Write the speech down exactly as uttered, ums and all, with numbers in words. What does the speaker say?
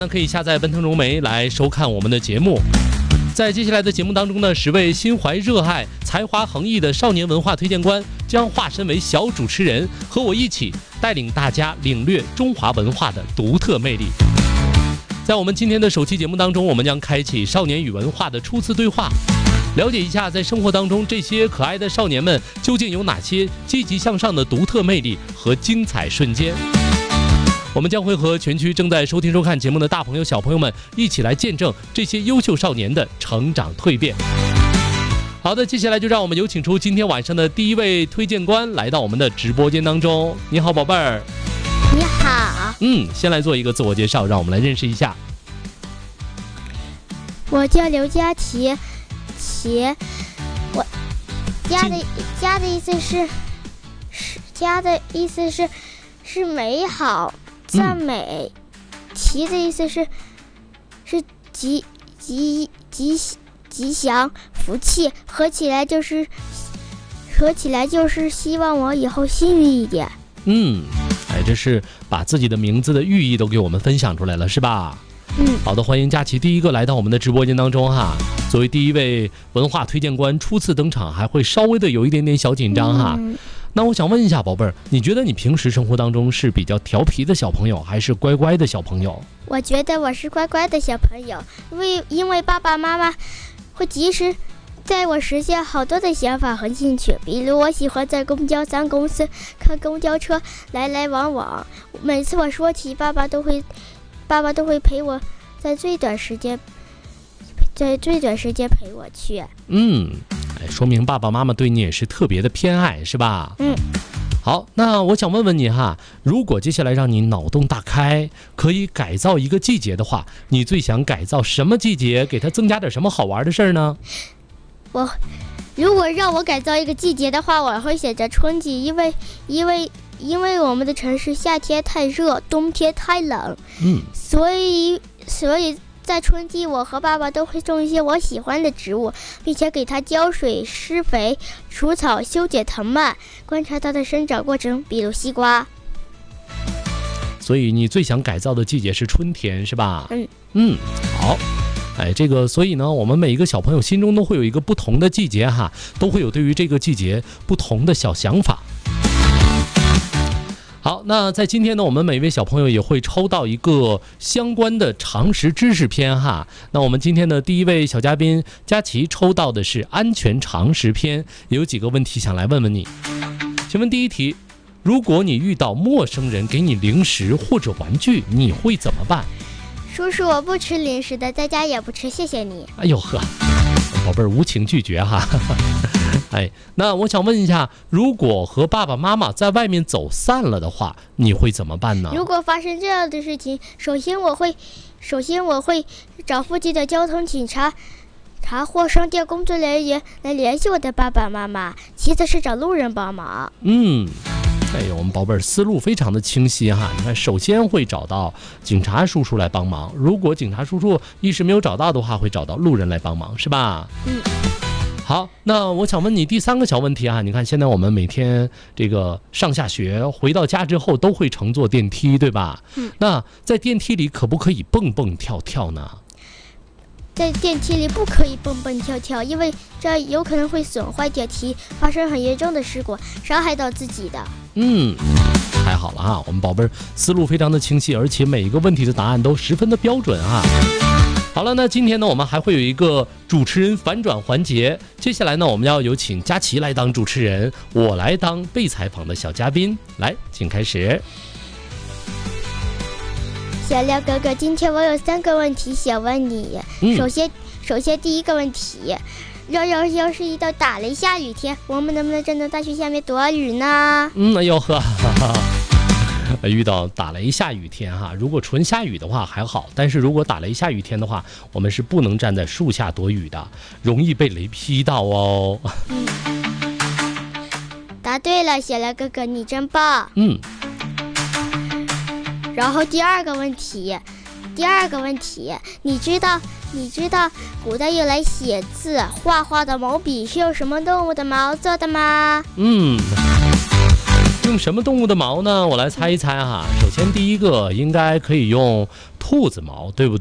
那可以下载奔腾融媒来收看我们的节目。在接下来的节目当中呢，十位心怀热爱、才华横溢的少年文化推荐官将化身为小主持人，和我一起带领大家领略中华文化的独特魅力。在我们今天的首期节目当中，我们将开启少年与文化的初次对话，了解一下在生活当中这些可爱的少年们究竟有哪些积极向上的独特魅力和精彩瞬间。我们将会和全区正在收听收看节目的大朋友小朋友们一起来见证这些优秀少年的成长蜕变。好的，接下来就让我们有请出今天晚上的第一位推荐官来到我们的直播间当中。你好，宝贝儿。 你好。 嗯，先来做一个自我介绍，让我们来认识一下。 我叫刘佳琪，琪，我家的家的意思是是家的意思是是美好。赞美，琪的意思是是吉吉吉吉祥福气，合起来就是合起来就是希望我以后幸运一点。 嗯，哎，这是把自己的名字的寓意都给我们分享出来了，是吧？ 嗯， 好的，欢迎佳琪第一个来到我们的直播间当中哈。作为第一位文化推荐官初次登场，还会稍微的有一点点小紧张哈。嗯，那我想问一下宝贝儿，你觉得你平时生活当中是比较调皮的小朋友，还是乖乖的小朋友？ 我觉得我是乖乖的小朋友，因为因为爸爸妈妈会及时在我实现好多的想法和兴趣，比如我喜欢在公交站公司看公交车来来往往，每次我说起，爸爸都会爸爸都会陪我在最短时间在最短时间陪我去。 嗯，说明爸爸妈妈对你也是特别的偏爱，是吧？ 嗯， 好，那我想问问你哈，如果接下来让你脑洞大开，可以改造一个季节的话，你最想改造什么季节？给它增加点什么好玩的事儿呢？ 我如果让我改造一个季节的话，我会选择春季，因为因为因为我们的城市夏天太热，冬天太冷， 嗯， 所以所以。在春季，我和爸爸都会种一些我喜欢的植物，并且给它浇水、施肥、除草、修剪藤蔓，观察它的生长过程，比如西瓜。 所以你最想改造的季节是春天，是吧？ 嗯嗯，好。哎，这个，所以呢，我们每一个小朋友心中都会有一个不同的季节哈，都会有对于这个季节不同的小想法。好，那在今天呢，我们每位小朋友也会抽到一个相关的常识知识篇哈。那我们今天的第一位小嘉宾佳琪抽到的是安全常识篇，有几个问题想来问问你。请问第一题，如果你遇到陌生人给你零食或者玩具，你会怎么办？ 叔叔，我不吃零食的，在家也不吃，谢谢你。 哎呦呵，宝贝儿无情拒绝哈。哎，那我想问一下，如果和爸爸妈妈在外面走散了的话，你会怎么办呢？ 如果发生这样的事情，首先我会，首先我会找附近的交通警察、查或商店工作人员来联系我的爸爸妈妈，其次是找路人帮忙。 嗯，哎呦，我们宝贝儿思路非常的清晰哈。你看，首先会找到警察叔叔来帮忙，如果警察叔叔一时没有找到的话，会找到路人来帮忙，是吧？ 嗯。 好，那我想问你第三个小问题啊，你看现在我们每天这个上下学回到家之后都会乘坐电梯，对吧？ 嗯。 那在电梯里可不可以蹦蹦跳跳呢？ 在电梯里不可以蹦蹦跳跳，因为这有可能会损坏电梯，发生很严重的事故，伤害到自己的。 嗯，太好了啊，我们宝贝儿思路非常的清晰，而且每一个问题的答案都十分的标准啊。好了，那今天呢，我们还会有一个主持人反转环节。接下来呢，我们要有请佳琪来当主持人，我来当被采访的小嘉宾。来，请开始。 小亮哥哥，今天我有三个问题想问你。 嗯、首先，首先第一个问题，要要要是遇到打雷下雨天，我们能不能站在大树下面躲雨呢？ 嗯，哎呦呵，哈哈。遇到打雷下雨天哈，如果纯下雨的话还好，但是如果打雷下雨天的话，我们是不能站在树下躲雨的，容易被雷劈到哦。 嗯，答对了，小亮哥哥，你真棒。 嗯。 然后第二个问题，第二个问题，你知道你知道古代用来写字画画的毛笔是用什么动物的毛做的吗？ 嗯。用什么动物的毛呢？我来猜一猜哈。首先第一个应该可以用兔子毛，对不对？